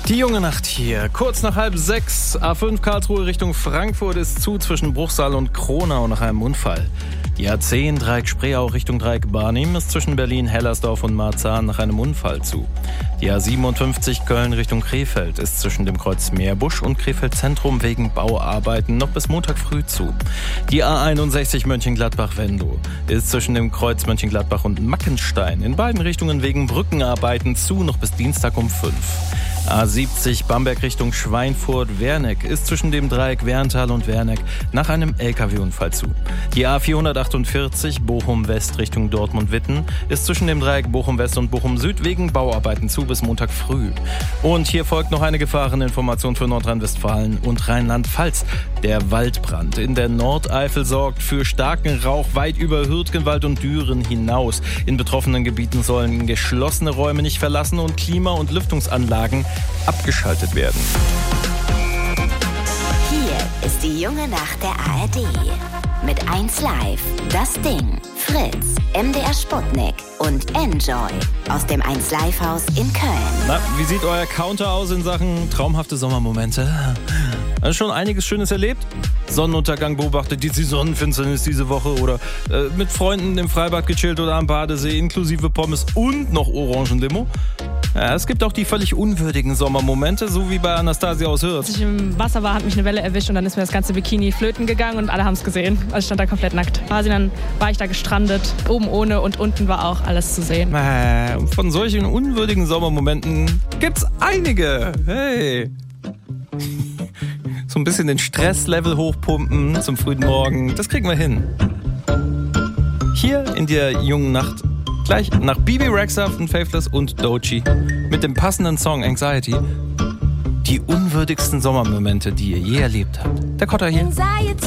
Die junge Nacht hier, kurz nach 5:30, A5 Karlsruhe Richtung Frankfurt ist zu zwischen Bruchsal und Kronau nach einem Unfall. Die A10 Dreieck Spreeau Richtung Dreieck Barnim ist zwischen Berlin, Hellersdorf und Marzahn nach einem Unfall zu. Die A57 Köln Richtung Krefeld ist zwischen dem Kreuz Meerbusch und Krefeld Zentrum wegen Bauarbeiten noch bis Montag früh zu. Die A61 Mönchengladbach-Venlo ist zwischen dem Kreuz Mönchengladbach und Mackenstein in beiden Richtungen wegen Brückenarbeiten zu noch bis Dienstag um 5. A70 Bamberg Richtung Schweinfurt-Werneck ist zwischen dem Dreieck Werntal und Werneck nach einem LKW-Unfall zu. Die A448 Bochum-West Richtung Dortmund-Witten ist zwischen dem Dreieck Bochum-West und Bochum-Süd wegen Bauarbeiten zu bis Montag früh. Und hier folgt noch eine Gefahreninformation für Nordrhein-Westfalen und Rheinland-Pfalz. Der Waldbrand in der Nordeifel sorgt für starken Rauch weit über Hürtgenwald und Düren hinaus. In betroffenen Gebieten sollen geschlossene Räume nicht verlassen und Klima- und Lüftungsanlagen abgeschaltet werden. Hier ist die junge Nacht der ARD. Mit 1Live, Das Ding, Fritz, MDR Sputnik und Enjoy aus dem 1Live-Haus in Köln. Na, wie sieht euer Counter aus in Sachen traumhafte Sommermomente? Hast schon einiges Schönes erlebt? Sonnenuntergang beobachtet, die Sonnenfinsternis diese Woche oder mit Freunden im Freibad gechillt oder am Badesee inklusive Pommes und noch Orangenlimo? Ja, es gibt auch die völlig unwürdigen Sommermomente, so wie bei Anastasia aus Hürth. Als ich im Wasser war, hat mich eine Welle erwischt und dann ist mir das ganze Bikini flöten gegangen und alle haben es gesehen. Also ich stand da komplett nackt. Quasi dann war ich da gestrandet, oben ohne und unten war auch alles zu sehen. Von solchen unwürdigen Sommermomenten gibt's einige. Hey. So ein bisschen den Stresslevel hochpumpen zum frühen Morgen, das kriegen wir hin. Hier in der jungen Nacht, gleich nach Bibi Rexha und Faithless und Doechii mit dem passenden Song Anxiety, die unwürdigsten Sommermomente, die ihr je erlebt habt. Der Kotter hier. Anxiety.